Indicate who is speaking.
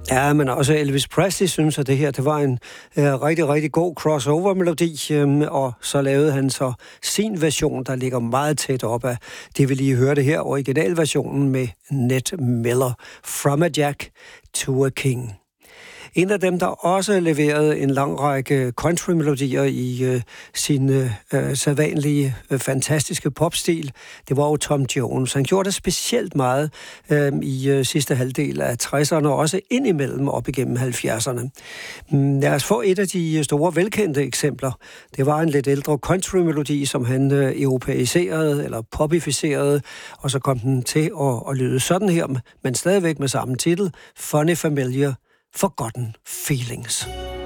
Speaker 1: Ja, men også Elvis Presley synes, at det var en rigtig, rigtig god crossover-melodi, og så lavede han så sin version, der ligger meget tæt op af det, vi lige hørte her, originalversionen med Ned Miller, From a Jack to a King. En af dem, der også leverede en lang række country-melodier i sin sædvanlige, fantastiske popstil, det var jo Tom Jones. Han gjorde det specielt meget i sidste halvdel af 60'erne, og også indimellem op igennem 70'erne. Lad os få et af de store, velkendte eksempler. Det var en lidt ældre country-melodi, som han europæiserede eller popificerede, og så kom den til at lyde sådan her, men stadigvæk med samme titel, Funny Familiar, Forgotten Feelings.